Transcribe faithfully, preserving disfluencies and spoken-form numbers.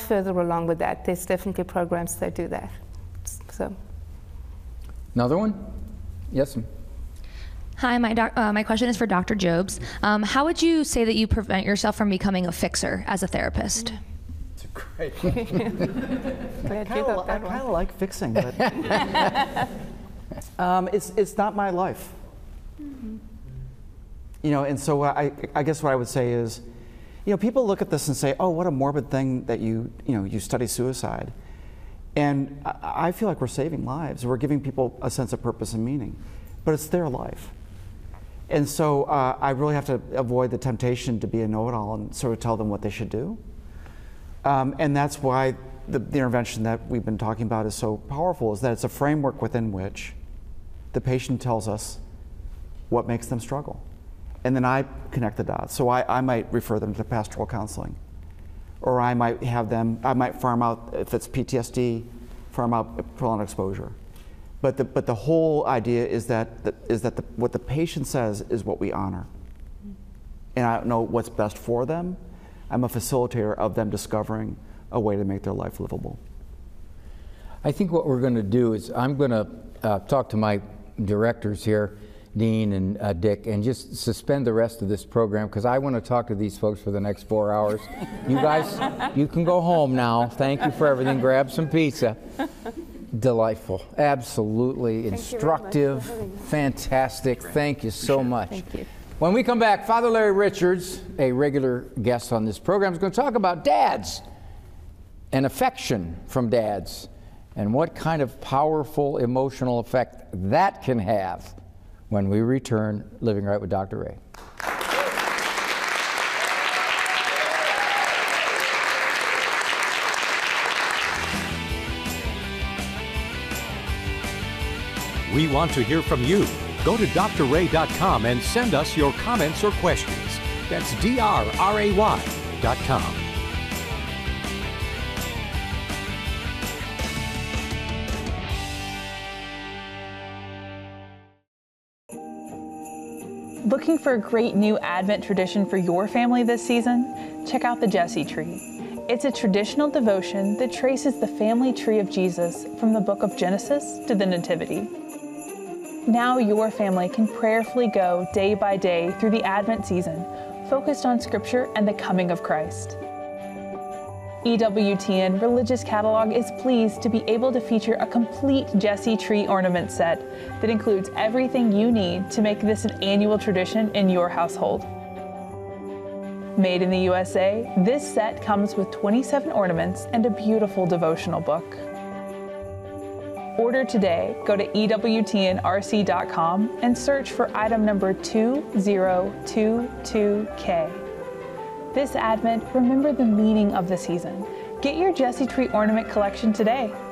further along with that. There's definitely programs that do that. So. Another one? Yes, ma'am. Hi, my, doc, uh, my question is for Doctor Jobes. Um, how would you say that you prevent yourself from becoming a fixer as a therapist? It's a great question. Glad I you got that kind of one. like fixing, but um, it's, it's not my life. Mm-hmm. You know, and so I, I guess what I would say is, you know, people look at this and say, oh, what a morbid thing that you, you know, you study suicide. And I, I feel like we're saving lives. We're giving people a sense of purpose and meaning, but it's their life. And so uh, I really have to avoid the temptation to be a know-it-all and sort of tell them what they should do. Um, and that's why the, the intervention that we've been talking about is so powerful, is that it's a framework within which the patient tells us what makes them struggle. And then I connect the dots. So I, I might refer them to pastoral counseling. Or I might have them, I might farm out, if it's P T S D, farm out prolonged exposure. But the, but the whole idea is that, the, is that the, what the patient says is what we honor. And I don't know what's best for them. I'm a facilitator of them discovering a way to make their life livable. I think what we're going to do is I'm going to uh, talk to my directors here, Dean and uh, Dick, and just suspend the rest of this program because I want to talk to these folks for the next four hours. You guys, you can go home now. Thank you for everything. Grab some pizza. Delightful. Absolutely instructive. Fantastic. Thank you so much. Thank you. When we come back, Father Larry Richards, a regular guest on this program, is going to talk about dads and affection from dads and what kind of powerful emotional effect that can have when we return Living Right with Doctor Ray. We want to hear from you. Go to D R ray dot com and send us your comments or questions. That's D R R A Y dot com. Looking for a great new Advent tradition for your family this season? Check out the Jesse Tree. It's a traditional devotion that traces the family tree of Jesus from the book of Genesis to the Nativity. Now your family can prayerfully go day by day through the Advent season, focused on Scripture and the coming of Christ. E W T N Religious Catalog is pleased to be able to feature a complete Jesse Tree ornament set that includes everything you need to make this an annual tradition in your household. Made in the U S A, this set comes with twenty-seven ornaments and a beautiful devotional book. Order today. Go to E W T N R C dot com and search for item number two zero two two K. This Advent, remember the meaning of the season. Get your Jesse Tree ornament collection today.